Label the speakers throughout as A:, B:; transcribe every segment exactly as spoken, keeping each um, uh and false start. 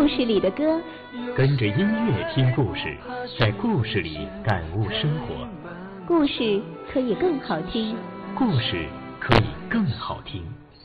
A: 故事里的歌，
B: 跟着音乐听故事，在故事里感悟生活。
A: 故事可以更好听，
B: 故事可以更好听。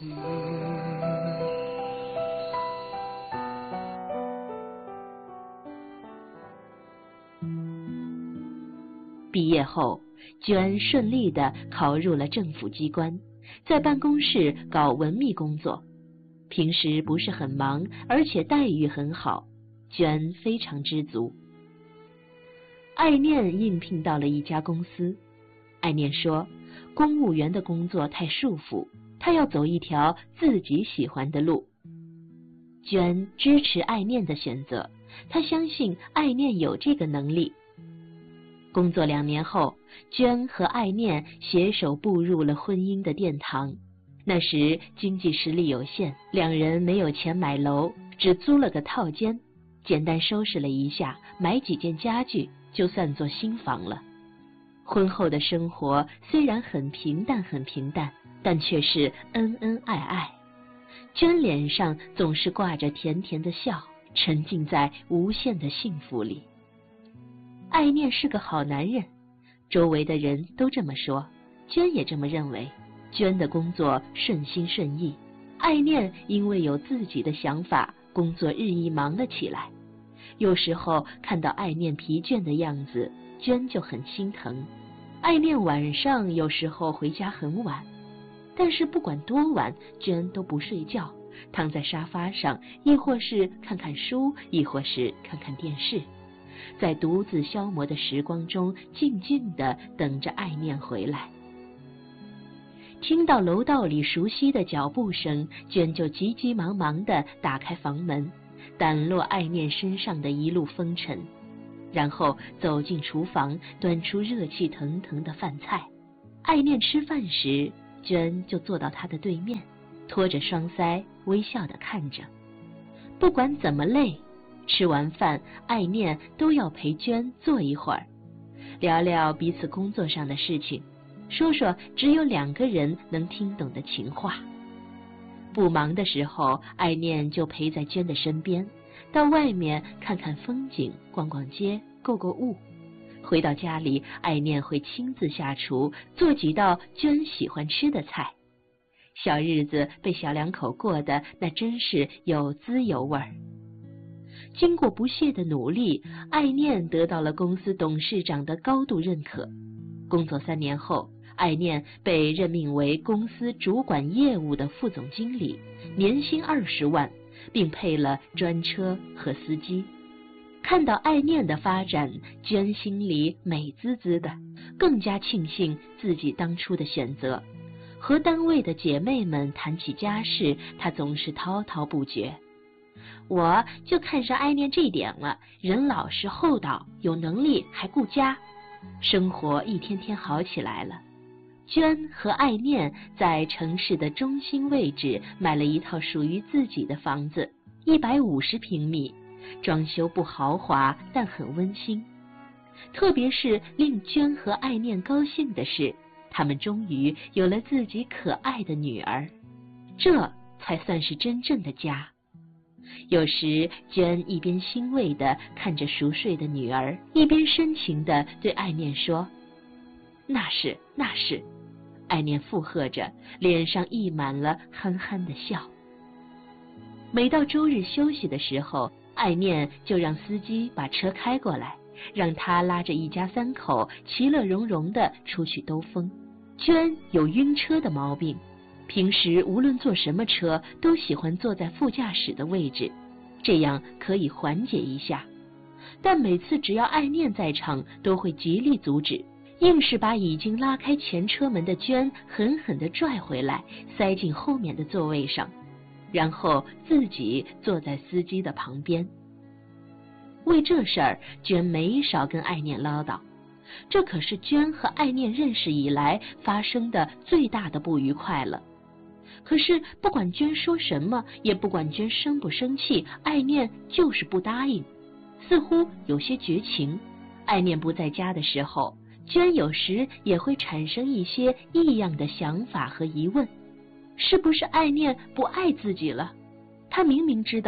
C: 毕业后，娟顺利地考入了政府机关，在办公室搞文秘工作。平时不是很忙，而且待遇很好，娟非常知足。爱念应聘到了一家公司，爱念说，公务员的工作太束缚，她要走一条自己喜欢的路。娟支持爱念的选择，她相信爱念有这个能力。工作两年后，娟和爱念携手步入了婚姻的殿堂。那时经济实力有限，两人没有钱买楼，只租了个套间，简单收拾了一下，买几件家具，就算作新房了。婚后的生活虽然很平淡很平淡，但却是恩恩爱爱。娟脸上总是挂着甜甜的笑，沉浸在无限的幸福里。爱念是个好男人，周围的人都这么说，娟也这么认为。娟的工作顺心顺意，爱念因为有自己的想法，工作日益忙了起来。有时候看到爱念疲倦的样子，娟就很心疼。爱念晚上有时候回家很晚，但是不管多晚，娟都不睡觉，躺在沙发上，亦或是看看书，亦或是看看电视，在独自消磨的时光中，静静地等着爱念回来。听到楼道里熟悉的脚步声，娟就急急忙忙地打开房门，掸落爱念身上的一路风尘，然后走进厨房，端出热气腾腾的饭菜。爱念吃饭时，娟就坐到她的对面，托着双腮，微笑地看着。不管怎么累，吃完饭，爱念都要陪娟坐一会儿，聊聊彼此工作上的事情，说说只有两个人能听懂的情话。不忙的时候，爱念就陪在娟的身边，到外面看看风景，逛逛街，购购物。回到家里，爱念会亲自下厨，做几道娟喜欢吃的菜。小日子被小两口过得那真是有滋有味儿。经过不懈的努力，爱念得到了公司董事长的高度认可。工作三年后，爱念被任命为公司主管业务的副总经理，年薪二十万，并配了专车和司机。看到爱念的发展，娟心里美滋滋的，更加庆幸自己当初的选择。和单位的姐妹们谈起家事，她总是滔滔不绝。我就看上爱念这点了，人老实厚道，有能力还顾家。生活一天天好起来了。娟和爱念在城市的中心位置买了一套属于自己的房子，一百五十平米，装修不豪华，但很温馨。特别是令娟和爱念高兴的是，他们终于有了自己可爱的女儿，这才算是真正的家。有时娟一边欣慰地看着熟睡的女儿，一边深情地对爱念说，那是那是。爱念附和着，脸上溢满了憨憨的笑。每到周日休息的时候，爱念就让司机把车开过来，让他拉着一家三口其乐融融地出去兜风。娟有晕车的毛病，平时无论坐什么车都喜欢坐在副驾驶的位置，这样可以缓解一下。但每次只要爱念在场，都会极力阻止，硬是把已经拉开前车门的娟狠狠地拽回来，塞进后面的座位上，然后自己坐在司机的旁边。为这事儿，娟没少跟爱念唠叨，这可是娟和爱念认识以来发生的最大的不愉快了。可是不管娟说什么，也不管娟生不生气，爱念就是不答应，似乎有些绝情。爱念不在家的时候，娟有时也会产生一些异样的想法和疑问，是不是爱念不爱自己了？她明明知道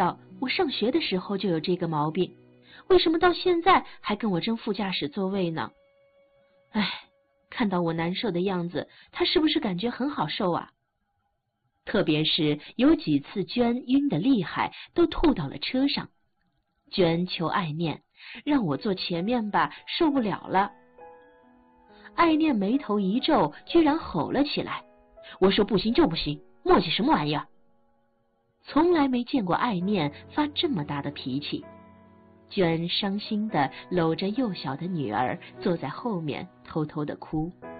C: 我上学的时候就有这个毛病，为什么到现在还跟我争副驾驶座位呢？唉，看到我难受的样子，他是不是感觉很好受啊？特别是有几次娟晕得厉害，都吐到了车上。娟求爱念，让我坐前面吧，受不了了。爱念眉头一皱，居然吼了起来。我说不行就不行，磨叽什么玩意儿？从来没见过爱念发这么大的脾气。娟伤心地搂着幼小的女儿，坐在后面偷偷地哭。